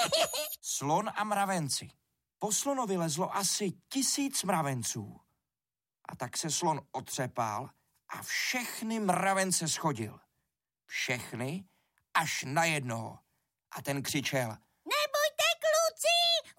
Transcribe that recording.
Slon a mravenci. Po slonovi lezlo asi 1000 mravenců. A tak se slon otřepal a všechny mravence schodil. Všechny až na jednoho. A ten křičel: